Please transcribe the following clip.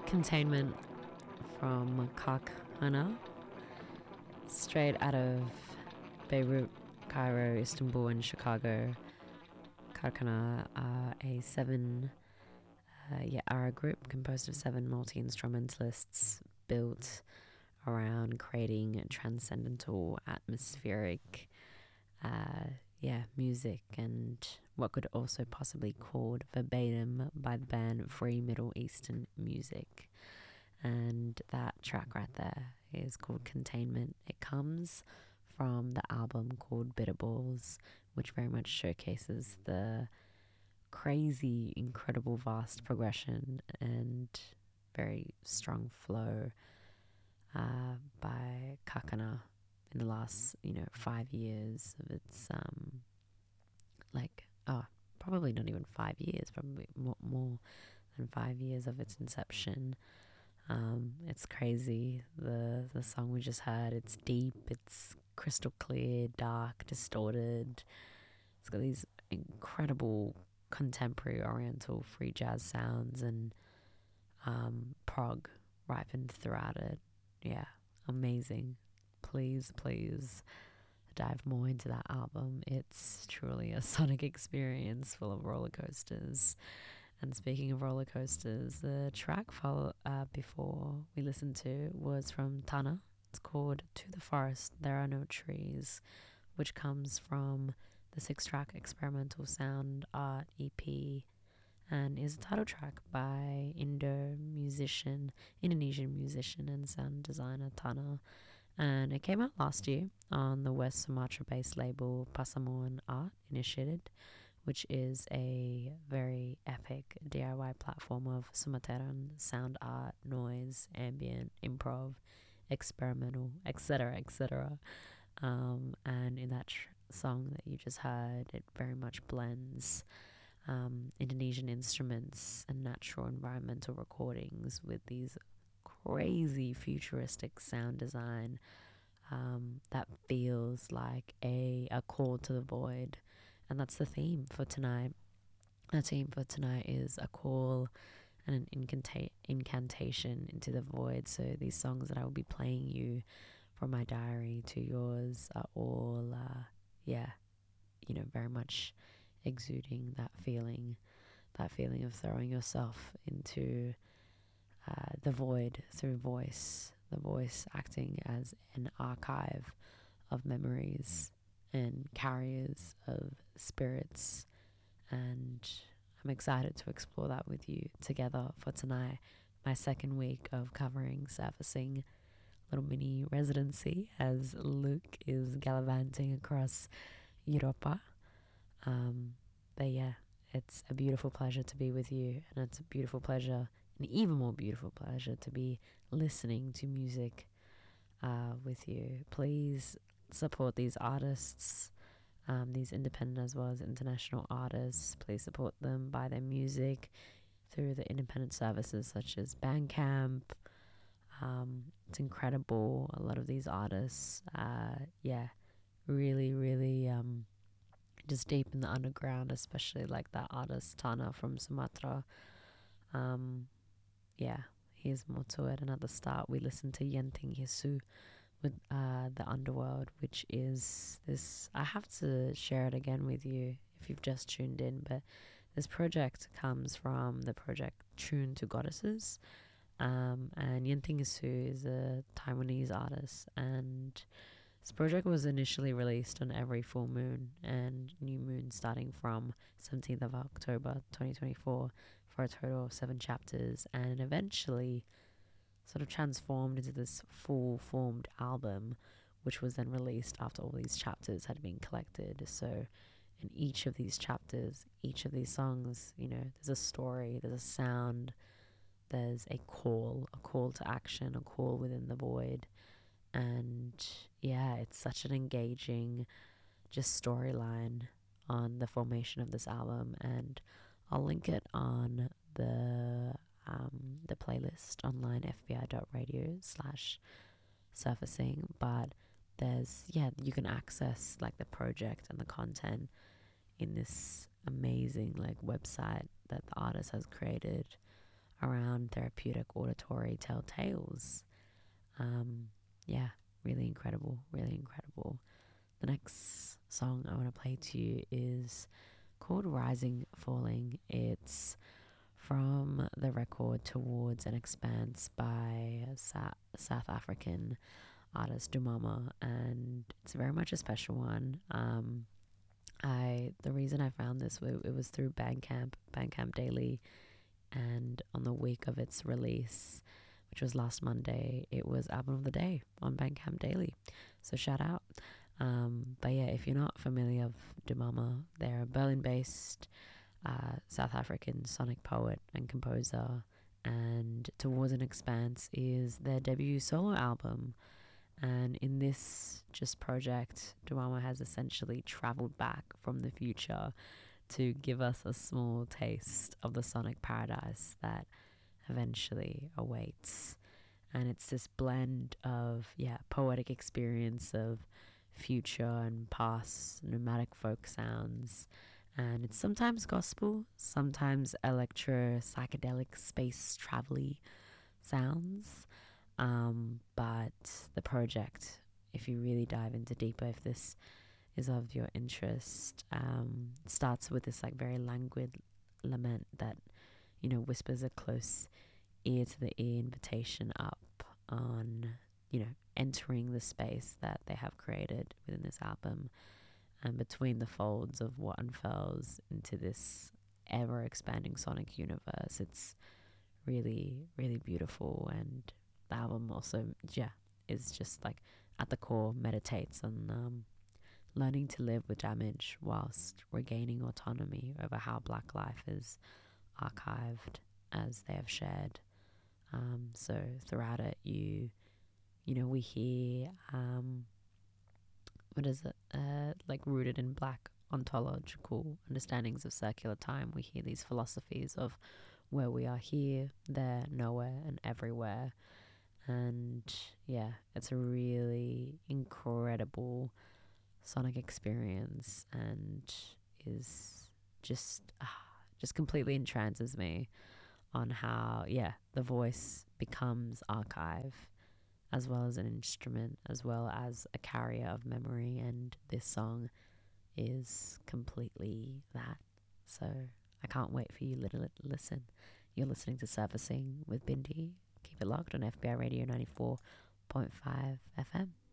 Containment from Kak Hana, straight out of Beirut, Cairo, Istanbul, and Chicago. Karkhana are a a group composed of 7 multi-instrumentalists built around creating transcendental, atmospheric, music, and what could also possibly called verbatim by the band Free Middle Eastern Music. And that track right there is called Containment. It comes from the album called Bitter Balls, which very much showcases the crazy, incredible, vast progression and very strong flow by Kakana in the last 5 years of its probably not even 5 years, probably more than 5 years of its inception. It's crazy. The song we just heard, it's deep, it's crystal clear, dark, distorted. It's got these incredible contemporary oriental free jazz sounds and prog ripened throughout it. Yeah, amazing. Please dive more into that album. It's truly a sonic experience full of roller coasters. And speaking of roller coasters, the track before we listened to was from Tana. It's called To the Forest There Are No Trees, which comes from the 6-track experimental sound art EP and is a title track by Indonesian musician and sound designer Tana. And it came out last year on the West Sumatra-based label Pasamuan Art Initiated, which is a very epic DIY platform of Sumatran sound art, noise, ambient, improv, experimental, etc. And in that song that you just heard, it very much blends Indonesian instruments and natural environmental recordings with these crazy futuristic sound design that feels like a call to the void. And that's the theme for tonight. The theme for tonight is a call and an incantation into the void. So these songs that I will be playing you from my diary to yours are all, very much exuding that feeling of throwing yourself into the void through voice, the voice acting as an archive of memories and carriers of spirits. And I'm excited to explore that with you together for tonight, my second week of covering Surfacing, little mini residency as Luke is gallivanting across Europa. But yeah, it's a beautiful pleasure to be with you, and it's a beautiful pleasure, an even more beautiful pleasure to be listening to music with you. Please support these artists, these independent as well as international artists. Please support them, buy their music through the independent services such as Bandcamp. It's incredible. A lot of these artists, really just deep in the underground, especially like that artist Tana from Sumatra. Here's more to it. And at the start, we listened to Yenting Yesu with The Underworld, which is this. I have to share it again with you if you've just tuned in, but this project comes from the project Tune to Goddesses. And Yenting Yesu is a Taiwanese artist, and this project was initially released on every full moon and new moon starting from 17th of October 2024 for a total of 7 chapters, and eventually sort of transformed into this full-formed album, which was then released after all these chapters had been collected. So in each of these chapters, each of these songs, there's a story, there's a sound, there's a call to action, a call within the void. And yeah, it's such an engaging just storyline on the formation of this album, and I'll link it on the playlist online, fbi.radio/surfacing. But you can access like the project and the content in this amazing like website that the artist has created around therapeutic auditory telltales. Yeah, really incredible, really incredible. The next song I want to play to you is called Rising Falling. It's from the record Towards an Expanse by South African artist Dumama, and it's very much a special one. The reason I found this, it was through Bandcamp Daily, and on the week of its release, which was last Monday, it was Album of the Day on Bandcamp Daily. So shout out. But yeah, if you're not familiar with Dumama, they're a Berlin-based South African sonic poet and composer, and Towards an Expanse is their debut solo album. And in this just project, Dumama has essentially traveled back from the future to give us a small taste of the sonic paradise that eventually awaits. And it's this blend of, poetic experience of future and past nomadic folk sounds. And it's sometimes gospel, sometimes electro, psychedelic, space travel-y sounds. But the project, if you really dive into deeper, if this is of your interest, starts with this like very languid lament that, whispers a close ear to the ear invitation up on, entering the space that they have created within this album, and between the folds of what unfurls into this ever expanding sonic universe. It's really, really beautiful. And the album also, is just like at the core meditates on learning to live with damage whilst regaining autonomy over how Black life is archived as they have shared. So throughout it, we hear, what is it? Like rooted in Black ontological understandings of circular time. We hear these philosophies of where we are here, there, nowhere, and everywhere. And yeah, it's a really incredible sonic experience, and is just completely entrances me on how the voice becomes archive as well as an instrument, as well as a carrier of memory, and this song is completely that. So I can't wait for you to listen. You're listening to Surfacing with Bindi. Keep it locked on FBI Radio 94.5 FM.